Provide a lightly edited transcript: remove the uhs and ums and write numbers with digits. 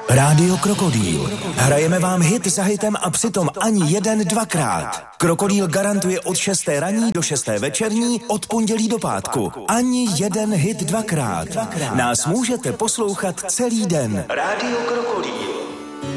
Rádio Krokodýl. Hrajeme vám hit za hitem a přitom ani jeden dvakrát. Krokodýl garantuje od 6. ranní do 6. večerní, od pondělí do pátku. Ani jeden hit dvakrát. Nás můžete poslouchat celý den. Rádio Krokodýl.